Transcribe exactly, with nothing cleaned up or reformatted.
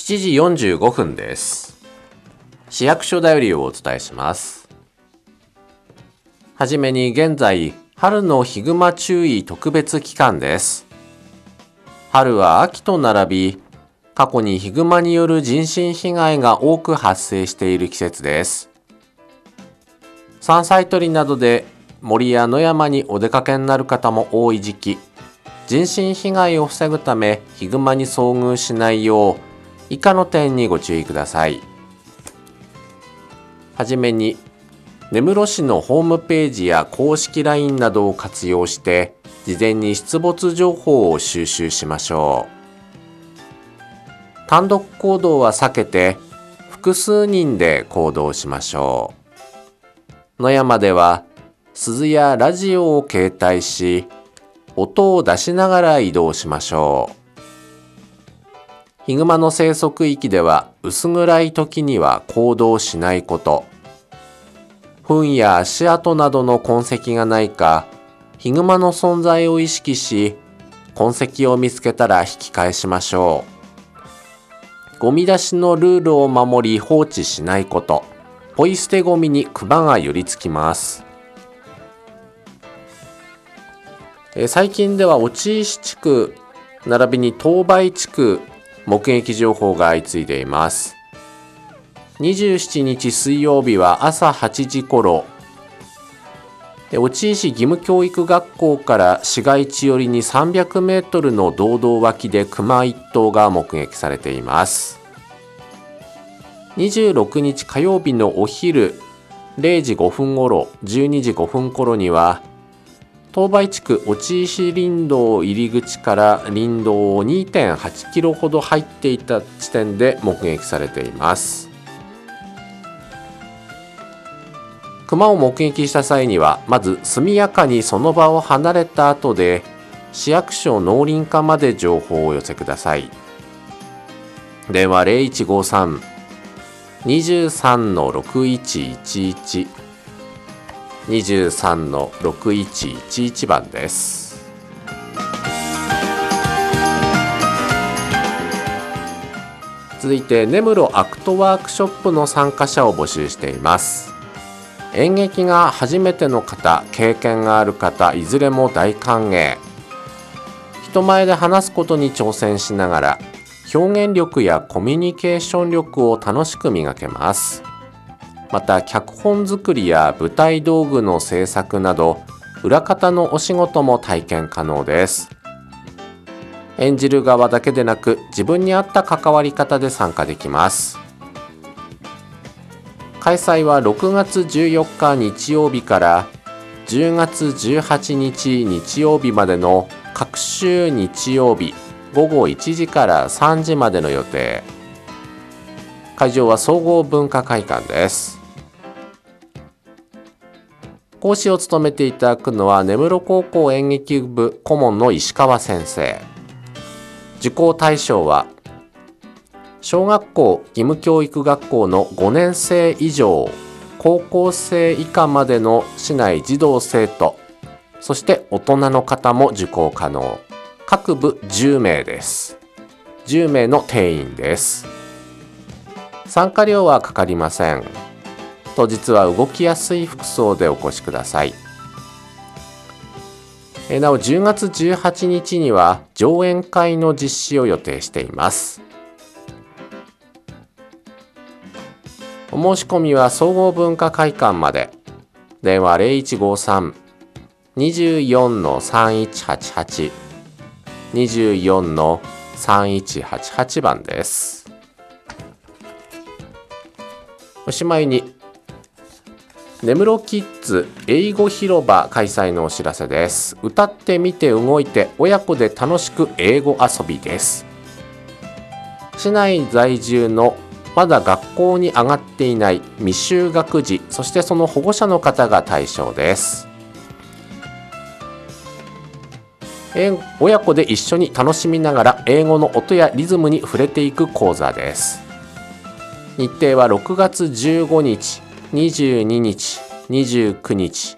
しちじよんじゅうごふんです。市役所だよりをお伝えします。はじめに現在、春のヒグマ注意特別期間です。春は秋と並び、過去にヒグマによる人身被害が多く発生している季節です。山菜採りなどで森や野山にお出かけになる方も多い時期、人身被害を防ぐためヒグマに遭遇しないよう以下の点にご注意ください。はじめに根室市のホームページや公式 ライン などを活用して事前に出没情報を収集しましょう。単独行動は避けて複数人で行動しましょう。野山では鈴やラジオを携帯し音を出しながら移動しましょう。ヒグマの生息域では薄暗い時には行動しないこと。糞や足跡などの痕跡がないか、ヒグマの存在を意識し、痕跡を見つけたら引き返しましょう。ゴミ出しのルールを守り放置しないこと。ポイ捨てゴミにクマが寄りつきます。え最近では落石地区並びに当倍地区目撃情報が相次いでいます。にじゅうしちにち水曜日は朝はちじ頃、落石義務教育学校から市街地寄りにさんびゃくメートルの道道脇でクマいっ頭が目撃されています。にじゅうろくにち火曜日のお昼れいじごふん頃、じゅうにじごふん頃には当倍地区落石林道入り口から林道を にてんはちキロほど入っていた地点で目撃されています。クマを目撃した際にはまず速やかにその場を離れた後で市役所農林課まで情報をお寄せください。電話 ゼロいちごさん にじゅうさん ろくいちいちいちにじゅうさん ろくいちいちいち番です。続いて根室アクトワークショップの参加者を募集しています。演劇が初めての方、経験がある方、いずれも大歓迎。人前で話すことに挑戦しながら表現力やコミュニケーション力を楽しく磨けます。また脚本作りや舞台道具の制作など裏方のお仕事も体験可能です。演じる側だけでなく自分に合った関わり方で参加できます。開催はろくがつじゅうよっか日曜日からじゅうがつじゅうはちにち日曜日までの各週日曜日ごごいちじからさんじまでの予定。会場は総合文化会館です。講師を務めていただくのは根室高校演劇部顧問の石川先生。受講対象は小学校義務教育学校のごねんせい以上、高校生以下までの市内児童生徒、そして大人の方も受講可能。各部じゅうめいです。じゅうめいの定員です。参加料はかかりません。当日は動きやすい服装でお越しください。なおじゅうがつじゅうはちにちには上演会の実施を予定しています。お申し込みは総合文化会館まで。電話 ゼロいちごさん にじゅうよん さんいちはちはち にじゅうよん さんいちはちはち番です。おしまいに根室キッズ英語広場開催のお知らせです。歌ってみて動いて親子で楽しく英語遊びです。市内在住のまだ学校に上がっていない未就学児、そしてその保護者の方が対象です。親子で一緒に楽しみながら英語の音やリズムに触れていく講座です。日程はろくがつじゅうごにち、にじゅうににち、にじゅうくにち、